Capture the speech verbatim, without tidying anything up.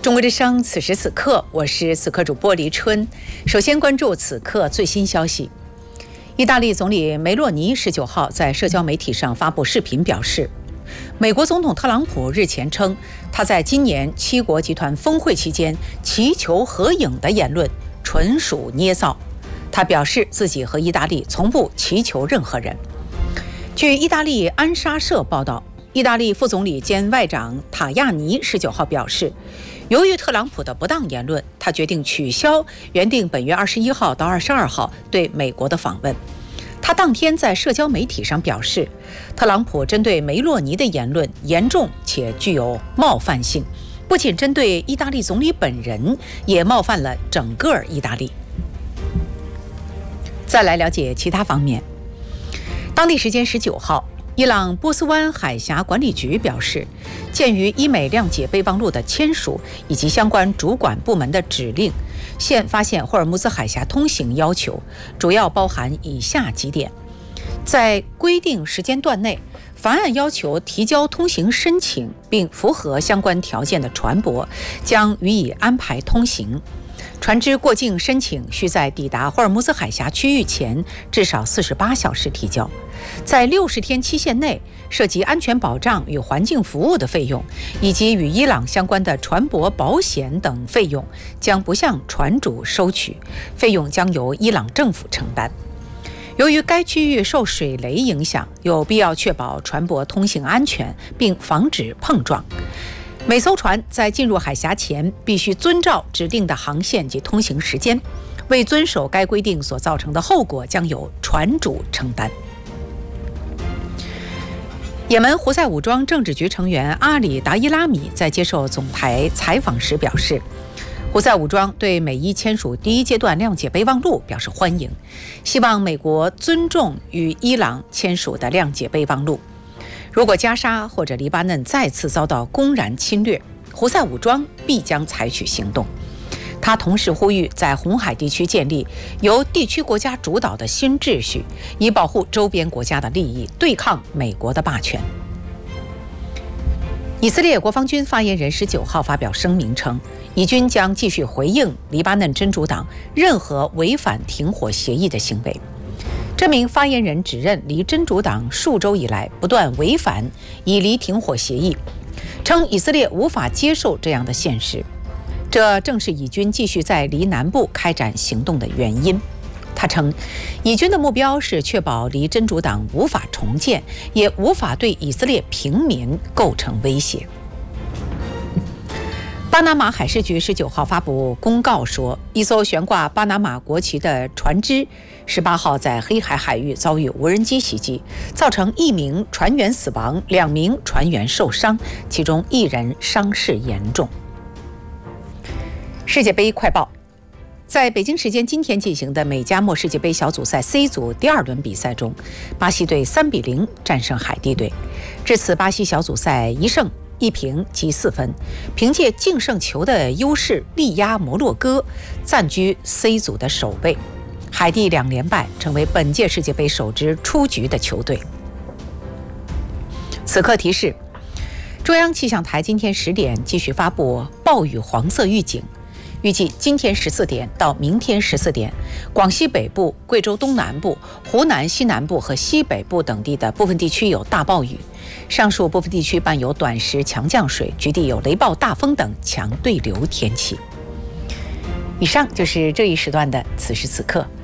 中国之声，此时此刻，我是此刻主播黎春。首先关注此刻最新消息。意大利总理梅洛尼十九号在社交媒体上发布视频表示，美国总统特朗普日前称，他在今年七国集团峰会期间祈求合影的言论纯属捏造。他表示自己和意大利从不祈求任何人。据意大利安莎社报道，意大利副总理兼外长塔亚尼十九号表示，由于特朗普的不当言论，他决定取消原定本月二十一号到二十二号对美国的访问。他当天在社交媒体上表示，特朗普针对梅洛尼的言论严重且具有冒犯性，不仅针对意大利总理本人，也冒犯了整个意大利。再来了解其他方面。当地时间十九号，伊朗波斯湾海峡管理局表示，鉴于伊美谅解备忘录的签署以及相关主管部门的指令，现发现霍尔木兹海峡通行要求主要包含以下几点：在规定时间段内，凡按要求提交通行申请并符合相关条件的船舶将予以安排通行。船只过境申请需在抵达霍尔木兹海峡区域前至少四十八小时提交。在六十天期限内，涉及安全保障与环境服务的费用，以及与伊朗相关的船舶保险等费用，将不向船主收取，费用将由伊朗政府承担。由于该区域受水雷影响，有必要确保船舶通行安全，并防止碰撞。每艘船在进入海峡前必须遵照指定的航线及通行时间，未遵守该规定所造成的后果将由船主承担。也门胡塞武装政治局成员阿里达伊拉米在接受总台采访时表示，胡塞武装对美伊签署第一阶段谅解备忘录表示欢迎，希望美国尊重与伊朗签署的谅解备忘录。如果加沙或者黎巴嫩再次遭到公然侵略，胡塞武装必将采取行动。他同时呼吁在红海地区建立由地区国家主导的新秩序，以保护周边国家的利益，对抗美国的霸权。以色列国防军发言人十九号发表声明称，以军将继续回应黎巴嫩真主党任何违反停火协议的行为。这名发言人指认黎真主党数周以来不断违反以黎停火协议，称以色列无法接受这样的现实，这正是以军继续在黎南部开展行动的原因。他称，以军的目标是确保黎真主党无法重建，也无法对以色列平民构成威胁。巴拿马海事局十九号发布公告说，一艘悬挂巴拿马国旗的船只十八号在黑海海域遭遇无人机袭击，造成一名船员死亡，两名船员受伤，其中一人伤势严重。世界杯快报。在北京时间今天进行的美加墨世界杯小组赛 C 组第二轮比赛中，巴西队三比零战胜海地队，至此巴西小组赛一胜一平积四分，凭借净胜球的优势力压摩洛哥，暂居 C 组的首位。海地两连败，成为本届世界杯首支出局的球队。此刻提示：中央气象台今天十点继续发布暴雨黄色预警，预计今天十四点到明天十四点，广西北部、贵州东南部、湖南西南部和西北部等地的部分地区有大暴雨，上述部分地区伴有短时强降水，局地有雷暴、大风等强对流天气。以上就是这一时段的此时此刻。